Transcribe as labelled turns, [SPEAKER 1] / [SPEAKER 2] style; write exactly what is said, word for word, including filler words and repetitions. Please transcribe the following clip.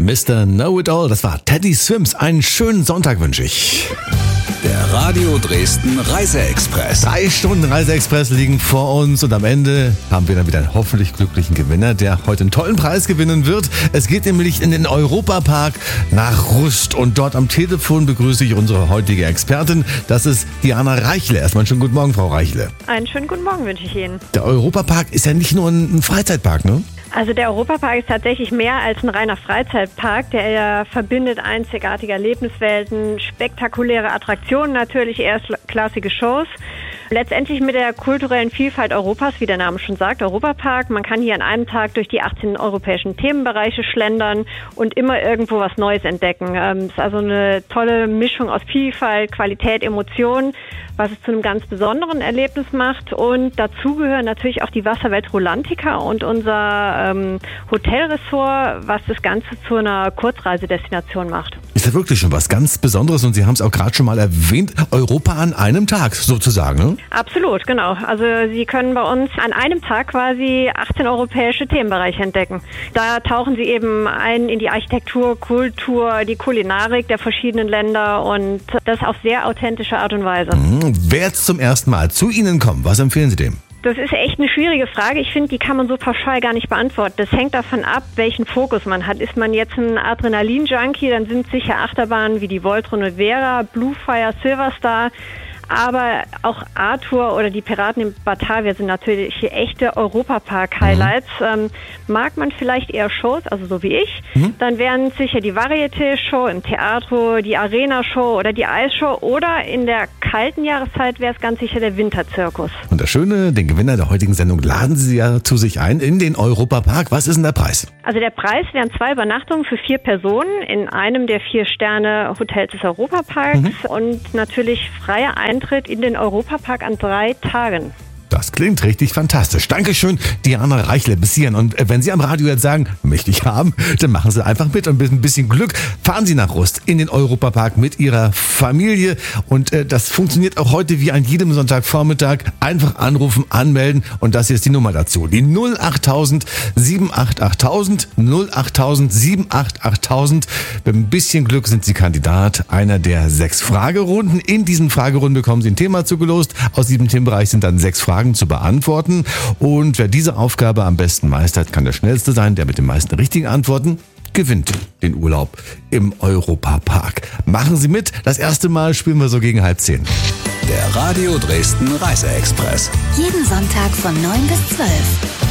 [SPEAKER 1] Mister Know-It-All, das war Teddy Swims. Einen schönen Sonntag wünsche ich.
[SPEAKER 2] Der Radio Dresden Reiseexpress.
[SPEAKER 1] Drei Stunden Reiseexpress liegen vor uns und am Ende haben wir dann wieder einen hoffentlich glücklichen Gewinner, der heute einen tollen Preis gewinnen wird. Es geht nämlich in den Europapark nach Rust und dort am Telefon begrüße ich unsere heutige Expertin. Das ist Diana Reichle. Erstmal einen schönen guten Morgen, Frau Reichle.
[SPEAKER 3] Einen schönen guten Morgen wünsche ich Ihnen.
[SPEAKER 1] Der Europapark ist ja nicht nur ein Freizeitpark, ne?
[SPEAKER 3] Also der Europapark ist tatsächlich mehr als ein reiner Freizeitpark. Der ja verbindet einzigartige Erlebniswelten, spektakuläre Attraktionen, natürlich erstklassige Shows. Letztendlich mit der kulturellen Vielfalt Europas, wie der Name schon sagt, Europapark. Man kann hier an einem Tag durch die achtzehn europäischen Themenbereiche schlendern und immer irgendwo was Neues entdecken. Es ist also eine tolle Mischung aus Vielfalt, Qualität, Emotionen, was es zu einem ganz besonderen Erlebnis macht. Und dazu gehören natürlich auch die Wasserwelt Rulantica und unser ähm, Hotelressort, was das Ganze zu einer Kurzreisedestination macht.
[SPEAKER 1] Ist ja wirklich schon was ganz Besonderes und Sie haben es auch gerade schon mal erwähnt, Europa an einem Tag sozusagen, ne?
[SPEAKER 3] Absolut, genau. Also Sie können bei uns an einem Tag quasi achtzehn europäische Themenbereiche entdecken. Da tauchen Sie eben ein in die Architektur, Kultur, die Kulinarik der verschiedenen Länder und das auf sehr authentische Art und Weise.
[SPEAKER 1] Mhm. Wer jetzt zum ersten Mal zu Ihnen kommt, was empfehlen Sie dem?
[SPEAKER 3] Das ist echt eine schwierige Frage. Ich finde, die kann man so pauschal gar nicht beantworten. Das hängt davon ab, welchen Fokus man hat. Ist man jetzt ein Adrenalin-Junkie, dann sind sicher Achterbahnen wie die Voltron und Vera, Bluefire, Silverstar. Aber auch Arthur oder die Piraten in Batavia sind natürlich hier echte Europapark-Highlights. Mhm. Ähm, mag man vielleicht eher Shows, also so wie ich, mhm. dann wären sicher die Varieté-Show im Theatro, die Arena-Show oder die Eisshow oder in der kalten Jahreszeit wäre es ganz sicher der Winterzirkus.
[SPEAKER 1] Und das Schöne, den Gewinner der heutigen Sendung laden Sie ja zu sich ein in den Europapark. Was ist denn der Preis?
[SPEAKER 3] Also der Preis wären zwei Übernachtungen für vier Personen in einem der vier Sterne Hotels des Europaparks mhm. und natürlich freier Eintritt in den Europapark an drei Tagen.
[SPEAKER 1] Das klingt richtig fantastisch. Dankeschön, Diana Reichle bis hierhin. Und wenn Sie am Radio jetzt sagen, möchte ich haben, dann machen Sie einfach mit und mit ein bisschen Glück fahren Sie nach Rust in den Europapark mit Ihrer Familie. Und äh, das funktioniert auch heute wie an jedem Sonntagvormittag. Einfach anrufen, anmelden und das hier ist die Nummer dazu. Die null acht tausend sieben acht acht tausend, null acht tausend sieben acht acht tausend. Mit ein bisschen Glück sind Sie Kandidat einer der sechs Fragerunden. In diesen Fragerunden bekommen Sie ein Thema zugelost. Aus diesem Themenbereich sind dann sechs Fragen zu beantworten. Und wer diese Aufgabe am besten meistert, kann der Schnellste sein, der mit den meisten richtigen Antworten gewinnt den Urlaub im Europapark. Machen Sie mit. Das erste Mal spielen wir so gegen halb zehn.
[SPEAKER 2] Der Radio Dresden Reiseexpress.
[SPEAKER 4] Jeden Sonntag von neun bis zwölf.